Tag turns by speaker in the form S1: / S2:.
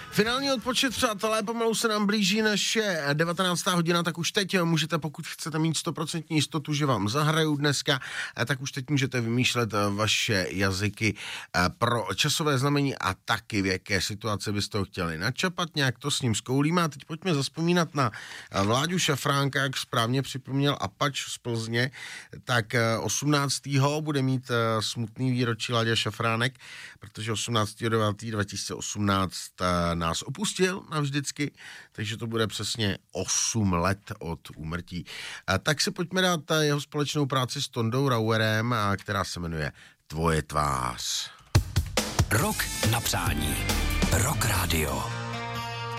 S1: Finální odpočet, přátelé, pomalu se nám blíží, než je 19. hodina, tak už teď můžete, pokud chcete mít 100% jistotu, že vám zahraju dneska, tak už teď můžete vymýšlet vaše jazyky pro časové znamení a taky v jaké situaci byste ho chtěli načapat, nějak to s ním zkoulíme. A teď pojďme zazpomínat na Vláďu Šafránka, jak správně připomněl Apač z Plzně, tak 18. bude mít smutný výročí Láďa Šafránek, protože 18.9.2018 nás opustil navždycky, takže to bude přesně 8 let od úmrtí. Tak si pojďme dát jeho společnou práci s Tondou Rauerem, která se jmenuje Tvoje tvář.
S2: Rok na přání. Rock Radio.